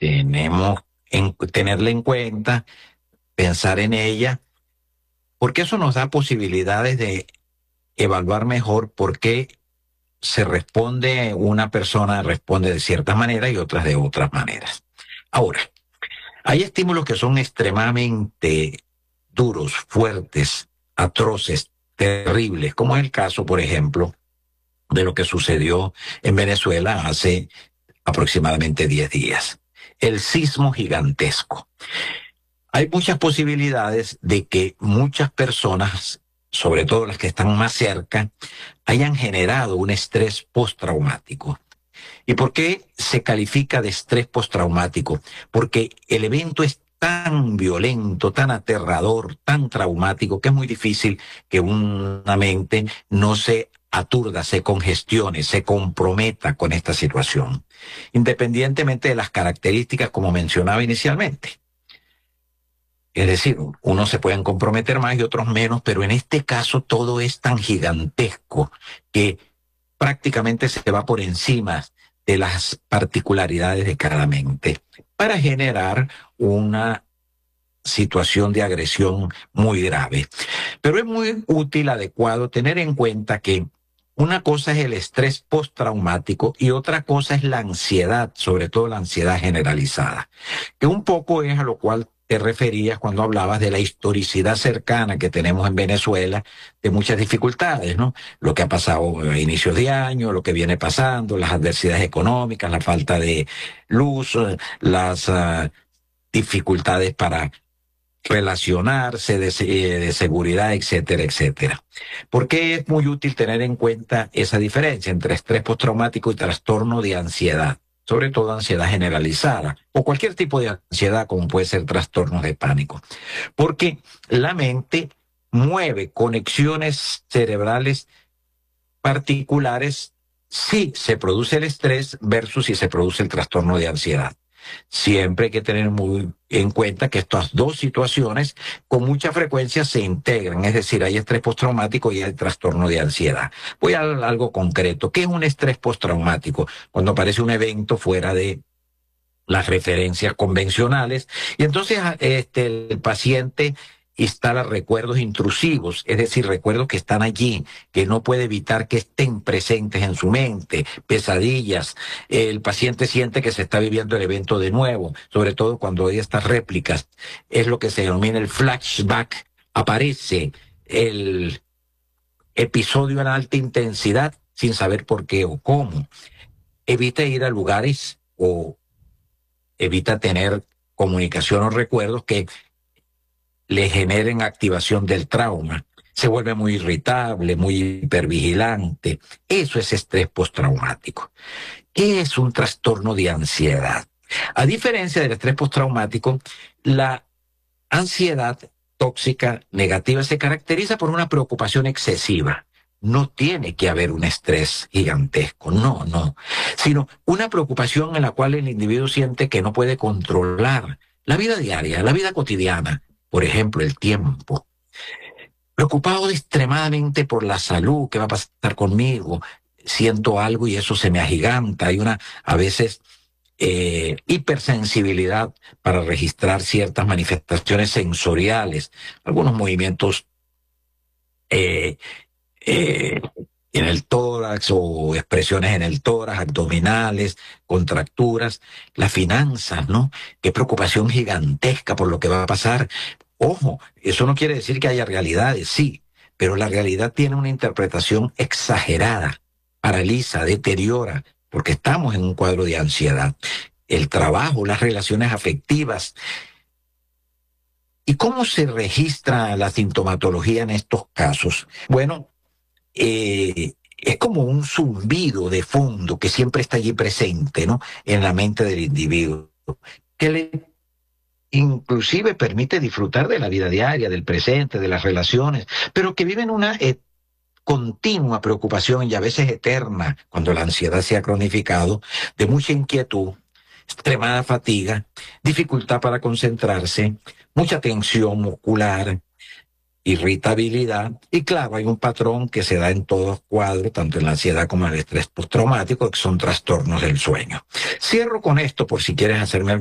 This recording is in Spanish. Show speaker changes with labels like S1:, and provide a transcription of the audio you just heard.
S1: tenemos tenerla en cuenta, pensar en ella, porque eso nos da posibilidades de evaluar mejor por qué una persona responde de ciertas maneras y otras de otras maneras. Ahora, hay estímulos que son extremadamente duros, fuertes, atroces, terribles, como es el caso, por ejemplo, de lo que sucedió en Venezuela hace aproximadamente 10 días. El sismo gigantesco. Hay muchas posibilidades de que muchas personas, sobre todo las que están más cerca, hayan generado un estrés postraumático. ¿Y por qué se califica de estrés postraumático? Porque el evento es tan violento, tan aterrador, tan traumático, que es muy difícil que una mente no se aturda, se congestione, se comprometa con esta situación, independientemente de las características como mencionaba inicialmente. Es decir, unos se pueden comprometer más y otros menos, pero en este caso todo es tan gigantesco que prácticamente se va por encima de las particularidades de cada mente para generar una situación de agresión muy grave. Pero es muy útil, adecuado, tener en cuenta que una cosa es el estrés postraumático y otra cosa es la ansiedad, sobre todo la ansiedad generalizada, que un poco es a lo cual te referías cuando hablabas de la historicidad cercana que tenemos en Venezuela, de muchas dificultades, ¿no? Lo que ha pasado a inicios de año, lo que viene pasando, las adversidades económicas, la falta de luz, las dificultades para relacionarse, de seguridad, etcétera, etcétera. ¿Por qué es muy útil tener en cuenta esa diferencia entre estrés postraumático y trastorno de ansiedad? Sobre todo ansiedad generalizada o cualquier tipo de ansiedad como puede ser trastornos de pánico. Porque la mente mueve conexiones cerebrales particulares si se produce el estrés versus si se produce el trastorno de ansiedad. Siempre hay que tener muy en cuenta que estas dos situaciones con mucha frecuencia se integran, es decir, hay estrés postraumático y hay trastorno de ansiedad. Voy a algo concreto. ¿Qué es un estrés postraumático? Cuando aparece un evento fuera de las referencias convencionales y entonces el paciente instala recuerdos intrusivos, es decir, recuerdos que están allí, que no puede evitar que estén presentes en su mente, pesadillas. El paciente siente que se está viviendo el evento de nuevo, sobre todo cuando hay estas réplicas. Es lo que se denomina el flashback. Aparece el episodio en alta intensidad sin saber por qué o cómo. Evita ir a lugares o evita tener comunicación o recuerdos que le generen activación del trauma. Se vuelve muy irritable, muy hipervigilante. Eso es estrés postraumático. ¿Qué es un trastorno de ansiedad? A diferencia del estrés postraumático, la ansiedad tóxica negativa se caracteriza por una preocupación excesiva. No tiene que haber un estrés gigantesco, no, sino una preocupación en la cual el individuo siente que no puede controlar la vida diaria, la vida cotidiana, por ejemplo, el tiempo. Preocupado extremadamente por la salud, qué va a pasar conmigo, siento algo y eso se me agiganta, hay a veces, hipersensibilidad para registrar ciertas manifestaciones sensoriales, algunos movimientos eh, eh, en el tórax o expresiones en el tórax, abdominales, contracturas, las finanzas, ¿no? Qué preocupación gigantesca por lo que va a pasar. Ojo, eso no quiere decir que haya realidades, sí, pero la realidad tiene una interpretación exagerada, paraliza, deteriora, porque estamos en un cuadro de ansiedad. El trabajo, las relaciones afectivas. ¿Y cómo se registra la sintomatología en estos casos? Bueno, es como un zumbido de fondo que siempre está allí presente, ¿no? En la mente del individuo, que le inclusive permite disfrutar de la vida diaria, del presente, de las relaciones, pero que vive en una continua preocupación y a veces eterna, cuando la ansiedad se ha cronificado, de mucha inquietud, extremada fatiga, dificultad para concentrarse, mucha tensión muscular, irritabilidad, y claro, hay un patrón que se da en todos los cuadros, tanto en la ansiedad como en el estrés postraumático, que son trastornos del sueño. Cierro con esto por si quieres hacerme